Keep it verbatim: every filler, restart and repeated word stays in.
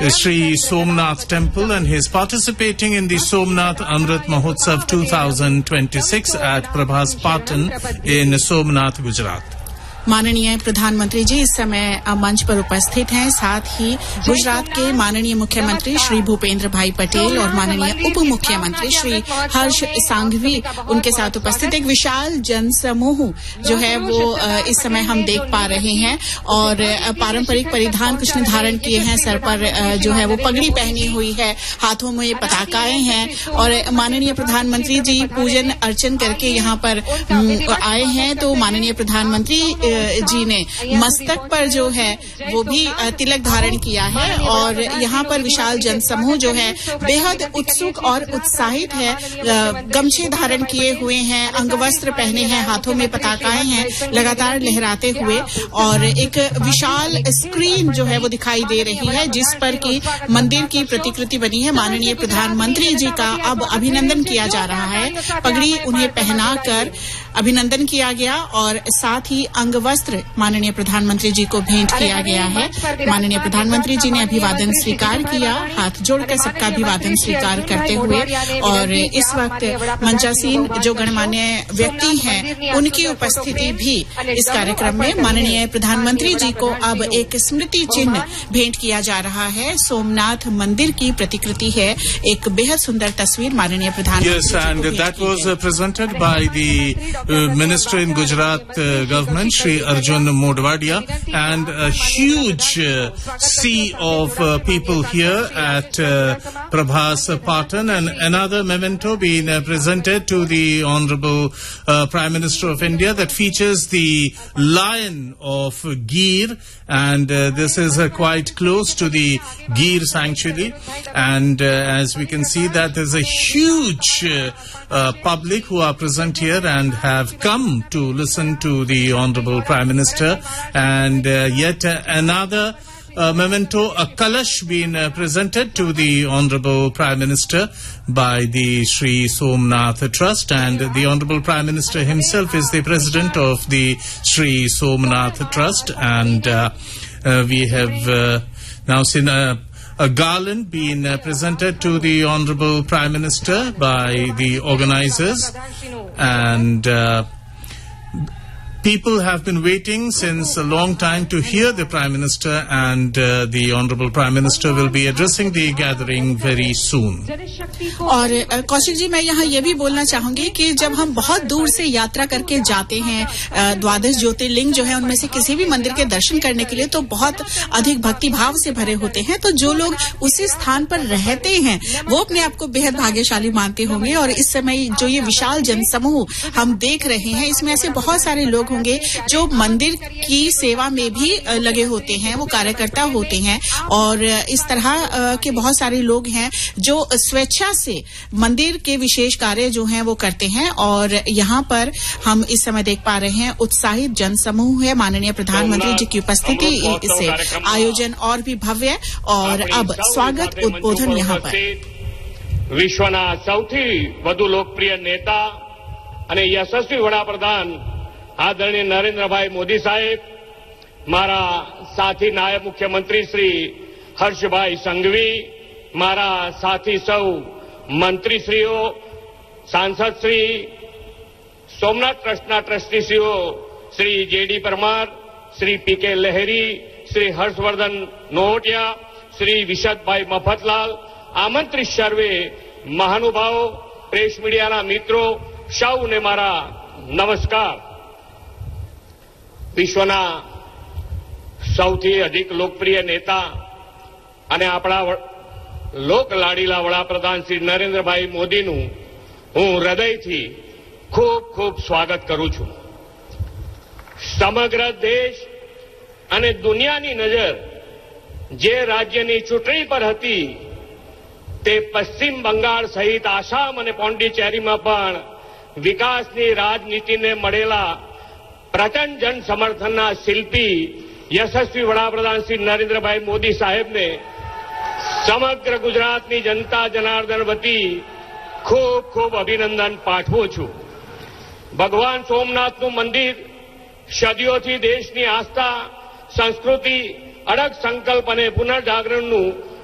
Sri Somnath Temple, and he is participating in the Somnath Amrit Mahotsav twenty twenty-six at Prabhas Patan in Somnath, Gujarat. माननीय प्रधानमंत्री जी इस समय मंच पर उपस्थित हैं। साथ ही गुजरात के माननीय मुख्यमंत्री श्री भूपेंद्र भाई पटेल और माननीय उप मुख्यमंत्री श्री हर्ष सांघवी उनके साथ उपस्थित। एक विशाल जनसमूह जो है वो इस समय हम देख पा रहे हैं और पारंपरिक परिधान कुछ धारण किए हैं, सर पर जो है वो पगड़ी पहनी हुई है, हाथों में ये पताकाएं हैं और माननीय प्रधानमंत्री जी पूजन अर्चन करके यहाँ पर आए हैं। तो माननीय प्रधानमंत्री जी ने मस्तक पर जो है वो भी तिलक धारण किया है और यहाँ पर विशाल जनसमूह जो है बेहद उत्सुक और उत्साहित है। गमछे धारण किए हुए हैं, अंगवस्त्र पहने हैं, हाथों में पताकाएं हैं लगातार लहराते हुए और एक विशाल स्क्रीन जो है वो दिखाई दे रही है जिस पर की मंदिर की प्रतिकृति बनी है। माननीय प्रधानमंत्री जी का अब अभिनंदन किया जा रहा है। पगड़ी उन्हें पहनाकर अभिनंदन किया गया और साथ ही अंगवस्त्र माननीय प्रधानमंत्री जी को भेंट किया गया है। माननीय प्रधानमंत्री जी ने अभिवादन स्वीकार किया, हाथ जोड़कर सबका अभिवादन स्वीकार करते हुए और इस वक्त मंचासीन जो गणमान्य व्यक्ति हैं उनकी उपस्थिति भी इस कार्यक्रम में। माननीय प्रधानमंत्री जी को अब एक स्मृति चिन्ह भेंट किया जा रहा है। सोमनाथ मंदिर की प्रतिकृति है, एक बेहद सुंदर तस्वीर माननीय प्रधानमंत्री। Yes, and that was uh, presented by the uh, minister in Gujarat uh, government, Shri Arjun Modwadia, and a huge uh, sea of uh, people here at uh, Prabhas Patan, and another memento being uh, presented to the Honorable uh, Prime Minister of India that features the lion of Gir, and uh, this is uh, quite close to the Gir sanctuary, and uh, as we can see that there's a huge uh, uh, public who are present here and have come to listen to the Honorable Prime Minister, and uh, yet uh, another uh, memento, a kalash being uh, presented to the Honorable Prime Minister by the Sri Somnath Trust, and the Honorable Prime Minister himself is the President of the Sri Somnath Trust, and uh, uh, we have uh, now seen a A garland being uh, presented to the Honorable Prime Minister by the organizers, and uh, people have been waiting since a long time to hear the Prime Minister, and uh, the Honorable Prime Minister will be addressing the gathering very soon. और कौशिक जी, मैं यहाँ ये भी बोलना चाहूंगी कि जब हम बहुत दूर से यात्रा करके जाते हैं द्वादश ज्योतिर्लिंग जो है उनमें से किसी भी मंदिर के दर्शन करने के लिए तो बहुत अधिक भक्ति भाव से भरे होते हैं। तो जो लोग उसी स्थान पर रहते हैं वो अपने आप को बेहद भाग्यशाली मानते होंगे और इस समय जो ये विशाल जनसमूह हम देख रहे हैं इसमें ऐसे बहुत सारे लोग होंगे जो मंदिर की सेवा में भी लगे होते हैं, वो कार्यकर्ता होते हैं और इस तरह के बहुत सारे लोग हैं जो स्वेच्छा से मंदिर के विशेष कार्य जो हैं वो करते हैं और यहाँ पर हम इस समय देख पा रहे हैं उत्साहित जनसमूह है। माननीय प्रधानमंत्री जी की उपस्थिति से आयोजन और भी भव्य और अब स्वागत उद्बोधन यहाँ पर विश्वना सौथी વધુ લોકપ્રિય नेता અને યશસ્વી વડાપ્રધાન આદરણીય નરેન્દ્રભાઈ મોદી સાહેબ, મારા સાથી નાયબ મુખ્યમંત્રી શ્રી હર્ષભાઈ સંઘવી, મારા સાથી સૌ મંત્રીશ્રીઓ, સાંસદશ્રી, સોમનાથ ટ્રસ્ટના ટ્રસ્ટીશ્રીઓ શ્રી જેડી પરમાર, શ્રી પી કે લહેરી, શ્રી હર્ષવર્ધન નોહટિયા, શ્રી વિશદભાઈ મફતલાલ, આમંત્રિત સર્વે મહાનુભાવો, પ્રેસ મીડિયાના મિત્રો, સૌને મારા નમસ્કાર। વિશ્વના સૌથી અધિક લોકપ્રિય નેતા અને આપણા લોક લાડીલા વડાપ્રધાન શ્રી નરેન્દ્રભાઈ મોદીનું હું હૃદયથી ખૂબ ખૂબ સ્વાગત કરું છું। સમગ્ર દેશ અને દુનિયાની નજર જે રાજ્યની ચૂંટણી પર હતી તે પશ્ચિમ બંગાળ સહિત આસામ અને પોંડિચેરીમાં પણ વિકાસની રાજનીતિને મળેલા પ્રચંડ જન સમર્થનના શિલ્પી યશસ્વી વડાપ્રધાન શ્રી નરેન્દ્રભાઈ મોદી સાહેબને સમગ્ર ગુજરાતની જનતા જનાર્દન વતી ખૂબ ખૂબ અભિનંદન પાઠવું છું। ભગવાન સોમનાથનું મંદિર સદીઓથી દેશની આસ્થા, સંસ્કૃતિ, અડગ સંકલ્પ અને પુનર્જાગરણનું